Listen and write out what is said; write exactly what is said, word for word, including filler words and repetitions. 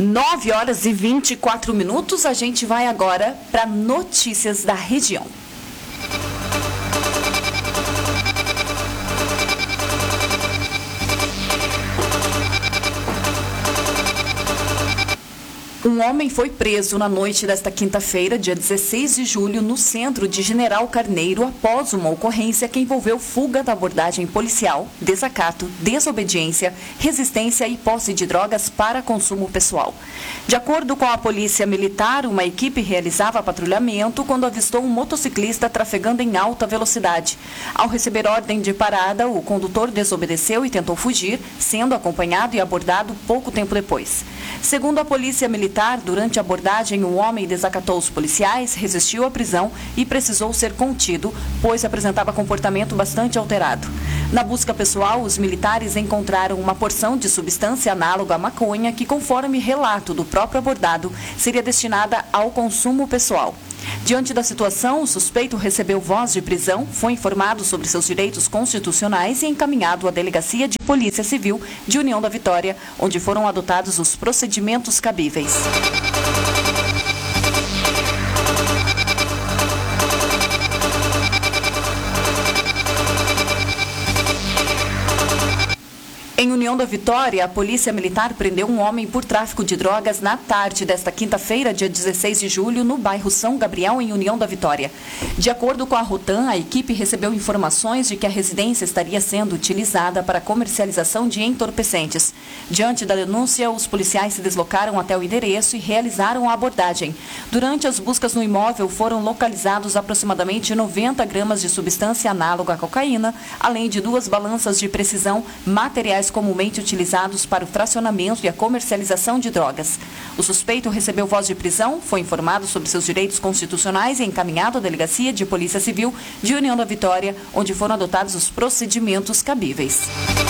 nove horas e vinte e quatro minutos, a gente vai agora para notícias da região. Um homem foi preso na noite desta quinta-feira, dia dezesseis de julho, no centro de General Carneiro, após uma ocorrência que envolveu fuga da abordagem policial, desacato, desobediência, resistência e posse de drogas para consumo pessoal. De acordo com a Polícia Militar, uma equipe realizava patrulhamento quando avistou um motociclista trafegando em alta velocidade. Ao receber ordem de parada, o condutor desobedeceu e tentou fugir, sendo acompanhado e abordado pouco tempo depois. Segundo a Polícia Militar, durante a abordagem, o homem desacatou os policiais, resistiu à prisão e precisou ser contido, pois apresentava comportamento bastante alterado. Na busca pessoal, os militares encontraram uma porção de substância análoga à maconha que, conforme relato do próprio abordado, seria destinada ao consumo pessoal. Diante da situação, o suspeito recebeu voz de prisão, foi informado sobre seus direitos constitucionais e encaminhado à Delegacia de Polícia Civil de União da Vitória, onde foram adotados os procedimentos cabíveis. Em União da Vitória, a Polícia Militar prendeu um homem por tráfico de drogas na tarde desta quinta-feira, dia dezesseis de julho, no bairro São Gabriel, em União da Vitória. De acordo com a Rotan, a equipe recebeu informações de que a residência estaria sendo utilizada para comercialização de entorpecentes. Diante da denúncia, os policiais se deslocaram até o endereço e realizaram a abordagem. Durante as buscas no imóvel, foram localizados aproximadamente noventa gramas de substância análoga à cocaína, além de duas balanças de precisão, materiais comumente utilizados para o fracionamento e a comercialização de drogas. O suspeito recebeu voz de prisão, foi informado sobre seus direitos constitucionais e encaminhado à Delegacia de Polícia Civil de União da Vitória, onde foram adotados os procedimentos cabíveis.